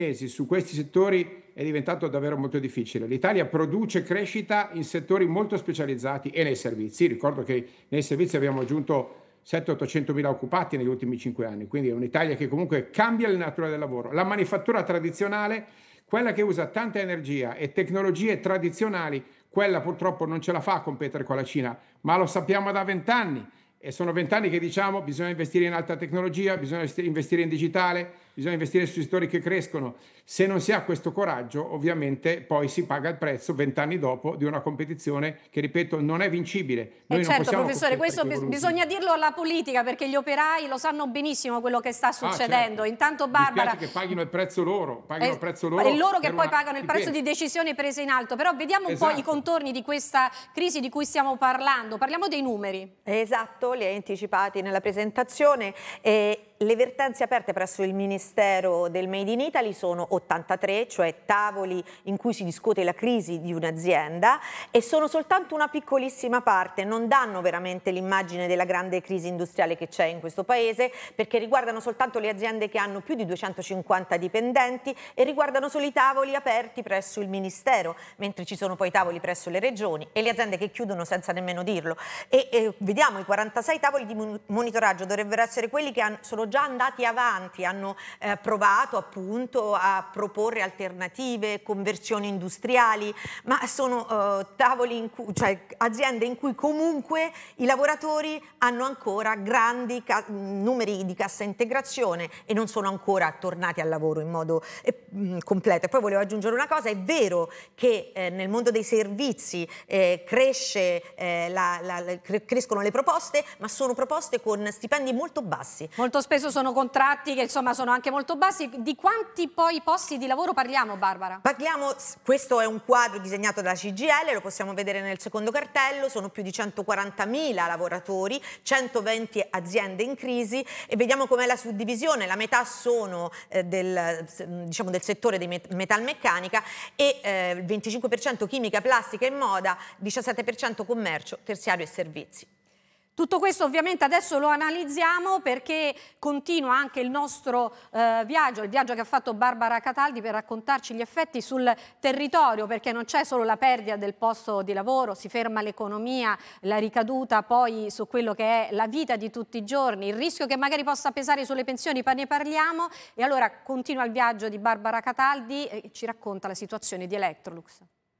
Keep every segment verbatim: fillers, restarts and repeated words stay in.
su questi settori è diventato davvero molto difficile. L'Italia produce crescita in settori molto specializzati e nei servizi. Ricordo che nei servizi abbiamo aggiunto settecento ottocento mila occupati negli ultimi cinque anni, quindi è un'Italia che comunque cambia la natura del lavoro. La manifattura tradizionale, quella che usa tanta energia e tecnologie tradizionali, quella purtroppo non ce la fa a competere con la Cina, ma lo sappiamo da vent'anni. E sono vent'anni che diciamo bisogna investire in alta tecnologia, bisogna investire in digitale, bisogna investire sui settori che crescono. Se non si ha questo coraggio, ovviamente poi si paga il prezzo vent'anni dopo di una competizione che, ripeto, non è vincibile. Noi eh non certo, possiamo professore, questo competere coi bisogna dirlo alla politica, perché gli operai lo sanno benissimo quello che sta succedendo. Ah, certo. Intanto Mi Barbara... dispiace che paghino il prezzo loro, paghino Eh, il prezzo loro. è loro che per poi una- pagano il prezzo dipende. di decisioni prese in alto. Però vediamo un po' Esatto. i contorni di questa crisi di cui stiamo parlando. Parliamo dei numeri. Esatto, li hai anticipati nella presentazione. Eh, le vertenze aperte presso il Ministero del Made in Italy sono ottantatré, cioè tavoli in cui si discute la crisi di un'azienda, e sono soltanto una piccolissima parte, non danno veramente l'immagine della grande crisi industriale che c'è in questo paese, perché riguardano soltanto le aziende che hanno più di duecentocinquanta dipendenti e riguardano solo i tavoli aperti presso il Ministero, mentre ci sono poi i tavoli presso le regioni e le aziende che chiudono senza nemmeno dirlo. E, e vediamo i quarantasei tavoli di monitoraggio dovrebbero essere quelli che hanno, sono già andati avanti, hanno eh, provato appunto a proporre alternative, conversioni industriali, ma sono eh, tavoli in cui, cioè aziende in cui comunque i lavoratori hanno ancora grandi numeri di cassa integrazione e non sono ancora tornati al lavoro in modo eh, mh, completo. E poi volevo aggiungere una cosa: è vero che eh, nel mondo dei servizi eh, cresce, eh, la, la, la, crescono le proposte, ma sono proposte con stipendi molto bassi. Molto spesso sono contratti che insomma sono anche molto bassi. Di quanti poi posti di lavoro parliamo, Barbara? Parliamo, questo è un quadro disegnato dalla C G I L, lo possiamo vedere nel secondo cartello, sono più di centoquarantamila lavoratori, centoventi aziende in crisi, e vediamo com'è la suddivisione. La metà sono eh, del, diciamo, del settore di met- metalmeccanica e eh, il venticinque per cento chimica, plastica e moda, diciassette per cento commercio, terziario e servizi. Tutto questo ovviamente adesso lo analizziamo, perché continua anche il nostro eh, viaggio, il viaggio che ha fatto Barbara Cataldi per raccontarci gli effetti sul territorio, perché non c'è solo la perdita del posto di lavoro, si ferma l'economia, la ricaduta poi su quello che è la vita di tutti i giorni, il rischio che magari possa pesare sulle pensioni, ne parliamo. E allora continua il viaggio di Barbara Cataldi e ci racconta la situazione di Electrolux.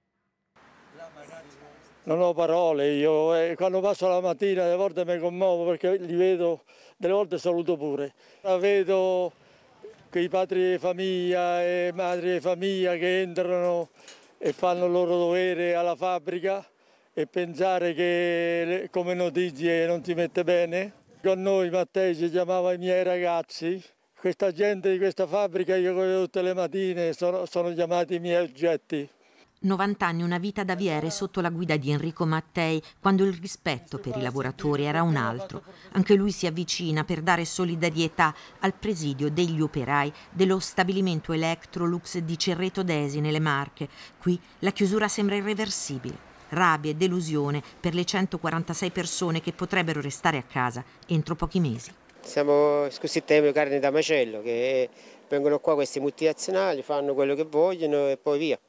Non ho parole, io eh, quando passo la mattina delle volte mi commuovo perché li vedo, delle volte saluto pure. La vedo quei padri di famiglia e madri di famiglia che entrano e fanno il loro dovere alla fabbrica, e pensare che come notizie non si mette bene. Con noi Mattei ci chiamava i miei ragazzi, questa gente di questa fabbrica io vedo tutte le mattine, sono, sono chiamati i miei oggetti. novanta anni, una vita da aviere sotto la guida di Enrico Mattei, quando il rispetto per i lavoratori era un altro. Anche lui si avvicina per dare solidarietà al presidio degli operai dello stabilimento Electrolux di Cerreto d'Esi nelle Marche. Qui la chiusura sembra irreversibile. Rabbia e delusione per le centoquarantasei persone che potrebbero restare a casa entro pochi mesi. Siamo scusi temi carne da macello, che vengono qua questi multinazionali, fanno quello che vogliono e poi via.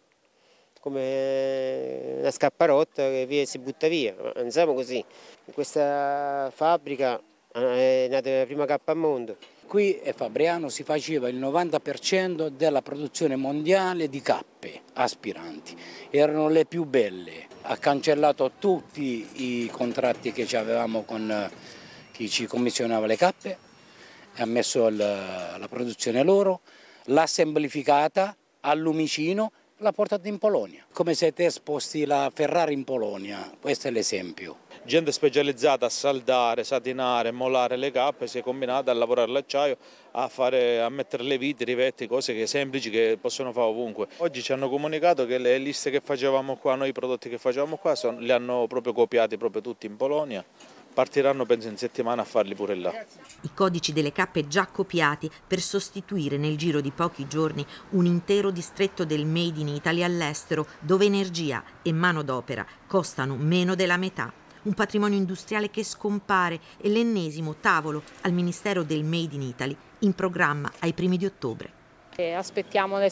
Come una scapparotta che via si butta via, non siamo così. In questa fabbrica è nata la prima cappa al mondo. Qui a Fabriano si faceva il novanta per cento della produzione mondiale di cappe aspiranti, erano le più belle. Ha cancellato tutti i contratti che avevamo con chi ci commissionava le cappe, ha messo la, la produzione loro, l'ha semplificata a Lumicino, l'ha portata in Polonia, come se te sposti la Ferrari in Polonia, questo è l'esempio. Gente specializzata a saldare, satinare, molare le cappe si è combinata a lavorare l'acciaio, a, fare, a mettere le viti, rivetti, cose che semplici che possono fare ovunque. Oggi ci hanno comunicato che le liste che facevamo qua, noi i prodotti che facevamo qua, sono, li hanno proprio copiati proprio tutti in Polonia. Partiranno penso in settimana a farli pure là. I codici delle cappe già copiati per sostituire nel giro di pochi giorni un intero distretto del Made in Italy all'estero, dove energia e manodopera costano meno della metà. Un patrimonio industriale che scompare e l'ennesimo tavolo al Ministero del Made in Italy in programma ai primi di ottobre. E aspettiamo le